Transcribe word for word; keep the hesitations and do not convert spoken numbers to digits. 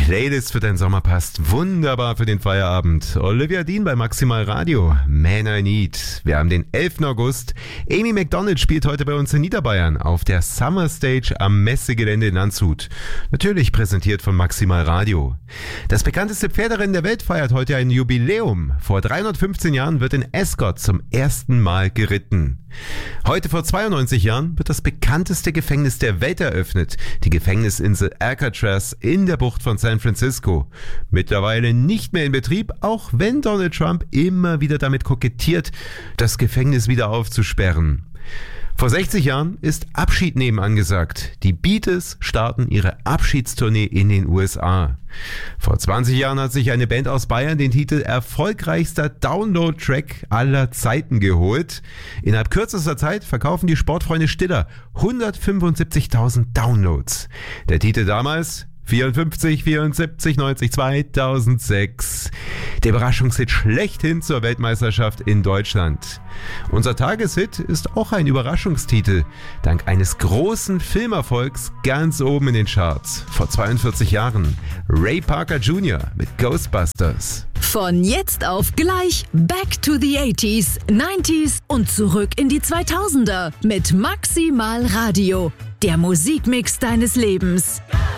Playlist für den Sommer passt wunderbar für den Feierabend. Olivia Dean bei Maximal Radio. Man I Need. Wir haben den elften August. Amy Macdonald spielt heute bei uns in Niederbayern auf der Summer Stage am Messegelände in Landshut. Natürlich präsentiert von Maximal Radio. Das bekannteste Pferderennen der Welt feiert heute ein Jubiläum. Vor dreihundertfünfzehn Jahren wird in Ascot zum ersten Mal geritten. Heute vor zweiundneunzig Jahren wird das bekannteste Gefängnis der Welt eröffnet, die Gefängnisinsel Alcatraz in der Bucht von San Francisco. Mittlerweile nicht mehr in Betrieb, auch wenn Donald Trump immer wieder damit kokettiert, das Gefängnis wieder aufzusperren. Vor sechzig Jahren ist Abschied nehmen angesagt. Die Beatles starten ihre Abschiedstournee in den U S A. Vor zwanzig Jahren hat sich eine Band aus Bayern den Titel erfolgreichster Download-Track aller Zeiten geholt. Innerhalb kürzester Zeit verkaufen die Sportfreunde Stiller hundertfünfundsiebzigtausend Downloads. Der Titel damals vierundfünfzig, vierundsiebzig, neunzig, zweitausendsechs. Der Überraschungshit schlechthin zur Weltmeisterschaft in Deutschland. Unser Tageshit ist auch ein Überraschungstitel. Dank eines großen Filmerfolgs ganz oben in den Charts. Vor zweiundvierzig Jahren. Ray Parker Junior mit Ghostbusters. Von jetzt auf gleich Back to the eighties, nineties und zurück in die zweitausender mit Maximal Radio. Der Musikmix deines Lebens.